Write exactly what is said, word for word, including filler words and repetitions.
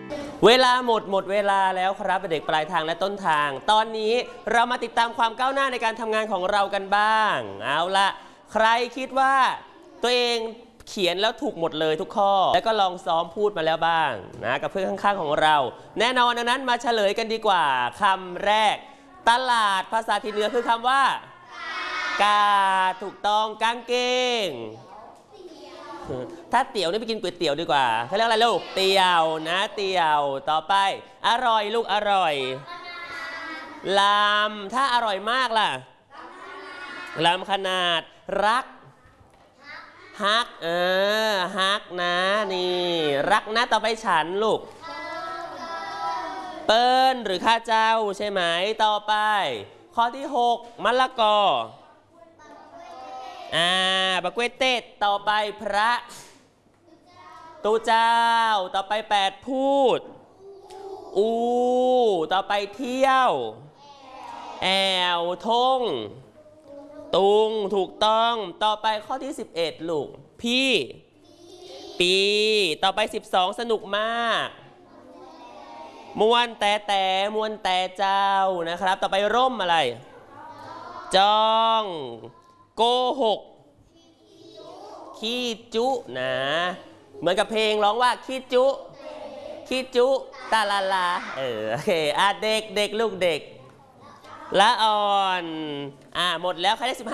เวลาหมดหมดเวลาแล้วครับเด็กปลายทางและต้นทางตอนนี้เรามาติดตามความก้าวหน้าในการทำงานของเรากันบ้างเอาละใครคิดว่าตัวเองเขียนแล้วถูกหมดเลยทุกข้อแล้วก็ลองซ้อมพูดมาแล้วบ้างนะกับเพื่อนข้างๆของเราแน่นอนดังนั้นมาเฉลยกันดีกว่าคำแรกตลาดภาษาถิ่นเหนือคือคำว่ากาถูกต้องกางเกงถ้าเตี๋ยวนี่ไปกินก๋วยเตี๋ยวดีกว่าเขาเรียกอะไรลูกเตี๋ยวนะเตี๋ยวต่อไปอร่อยลูกอร่อยลำถ้าอร่อยมากล่ะลำขนาดรักฮักเออฮักนะนี่รักนะต่อไปฉันลูกเปิ้ลหรือข้าเจ้าใช่ไหมต่อไปข้อที่หกมะละกออ่าบะเกวเตตต่อไปพระตูเจ้าต่อไปแปดพูดอูต่อไปเที่ยวแอวทงตุงถูกต้องต่อไปข้อที่สิบเอ็ดลูกพี่ปีต่อไปสิบสองสนุกมากมวนแต่แต่มวนแต่เจ้านะครับต่อไปร่มอะไรจ้องโกหกขี้จุนะเหมือนกับเพลงร้องว่าขี้จุขี้จุตาลาลาเออโอเคอ่ะเด็กเด็กลูกเด็กละอ่อนอ่ะหมดแล้วใครได้สิบห้า